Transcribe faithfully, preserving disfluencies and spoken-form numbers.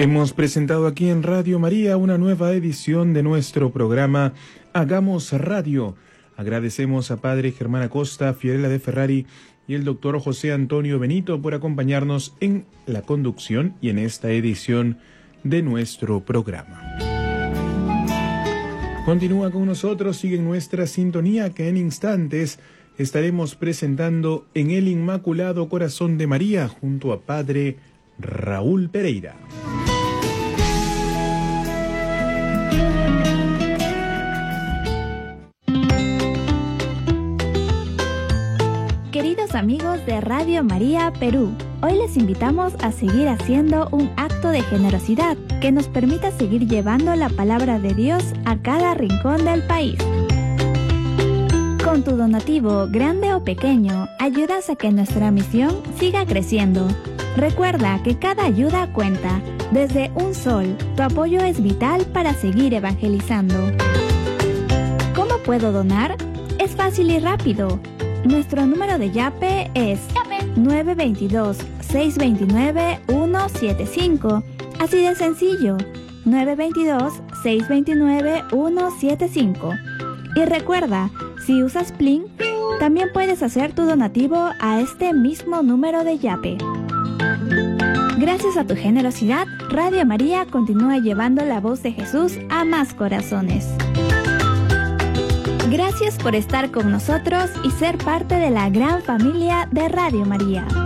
Hemos presentado aquí en Radio María una nueva edición de nuestro programa Hagamos Radio. Agradecemos a Padre Germán Acosta, Fiorella de Ferrari y el doctor José Antonio Benito por acompañarnos en la conducción y en esta edición de nuestro programa. Continúa con nosotros, sigue en nuestra sintonía que en instantes estaremos presentando en el Inmaculado Corazón de María junto a Padre Raúl Pereira. Queridos amigos de Radio María Perú, hoy les invitamos a seguir haciendo un acto de generosidad que nos permita seguir llevando la palabra de Dios a cada rincón del país. Con tu donativo, grande o pequeño, ayudas a que nuestra misión siga creciendo. Recuerda que cada ayuda cuenta. Desde un sol, tu apoyo es vital para seguir evangelizando. ¿Cómo puedo donar? Es fácil y rápido. Nuestro número de Yape es nueve dos dos, seis dos nueve, uno siete cinco. Así de sencillo, nueve dos dos, seis dos nueve, uno siete cinco. Y recuerda, si usas Plin, también puedes hacer tu donativo a este mismo número de Yape. Gracias a tu generosidad, Radio María continúa llevando la voz de Jesús a más corazones. Gracias por estar con nosotros y ser parte de la gran familia de Radio María.